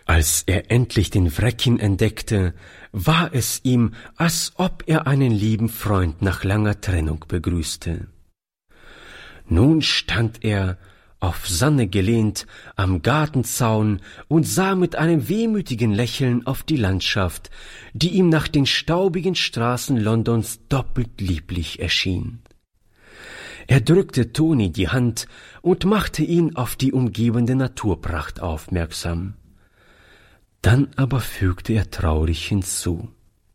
Als er endlich den Wrekin entdeckte, war es ihm, als ob er einen lieben Freund nach langer Trennung begrüßte. Nun stand er, auf Sanne gelehnt, am Gartenzaun und sah mit einem wehmütigen Lächeln auf die Landschaft, die ihm nach den staubigen Straßen Londons doppelt lieblich erschien. Er drückte Toni die Hand und machte ihn auf die umgebende Naturpracht aufmerksam. Dann aber fügte er traurig hinzu: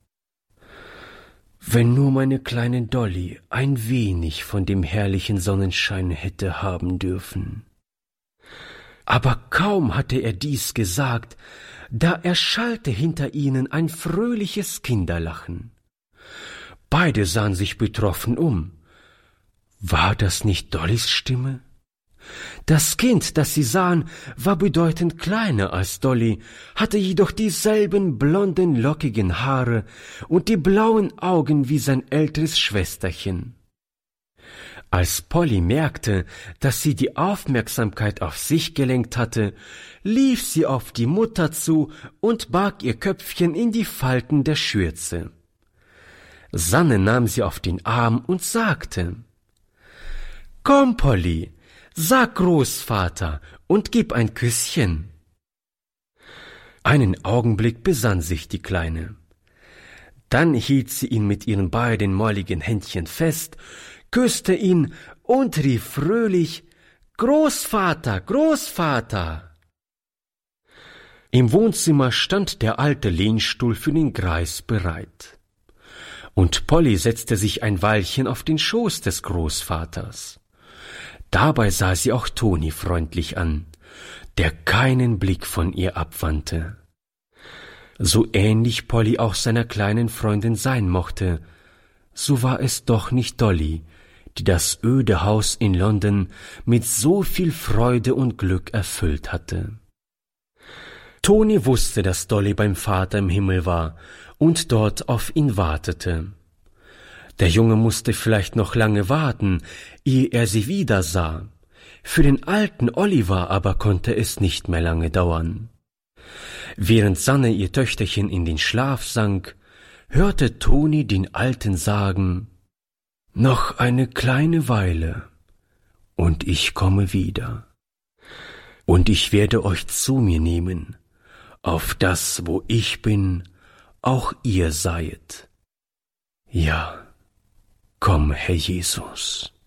»Wenn nur meine kleine Dolly ein wenig von dem herrlichen Sonnenschein hätte haben dürfen.« Aber kaum hatte er dies gesagt, da erschallte hinter ihnen ein fröhliches Kinderlachen. Beide sahen sich betroffen um. War das nicht Dollys Stimme? Das Kind, das sie sahen, war bedeutend kleiner als Dolly, hatte jedoch dieselben blonden, lockigen Haare und die blauen Augen wie sein älteres Schwesterchen. Als Polly merkte, dass sie die Aufmerksamkeit auf sich gelenkt hatte, lief sie auf die Mutter zu und barg ihr Köpfchen in die Falten der Schürze. Sanne nahm sie auf den Arm und sagte: »Komm, Polly, sag Großvater und gib ein Küsschen.« Einen Augenblick besann sich die Kleine. Dann hielt sie ihn mit ihren beiden molligen Händchen fest, küsste ihn und rief fröhlich: »Großvater, Großvater!« Im Wohnzimmer stand der alte Lehnstuhl für den Greis bereit, und Polly setzte sich ein Weilchen auf den Schoß des Großvaters. Dabei sah sie auch Toni freundlich an, der keinen Blick von ihr abwandte. So ähnlich Polly auch seiner kleinen Freundin sein mochte, so war es doch nicht Dolly, die das öde Haus in London mit so viel Freude und Glück erfüllt hatte. Toni wusste, dass Dolly beim Vater im Himmel war und dort auf ihn wartete. Der Junge musste vielleicht noch lange warten, ehe er sie wieder sah. Für den alten Oliver aber konnte es nicht mehr lange dauern. Während Sanne ihr Töchterchen in den Schlaf sank, hörte Toni den Alten sagen: »Noch eine kleine Weile, und ich komme wieder. Und ich werde euch zu mir nehmen, auf das, wo ich bin, auch ihr seiet. Ja, komm, Herr Jesus.«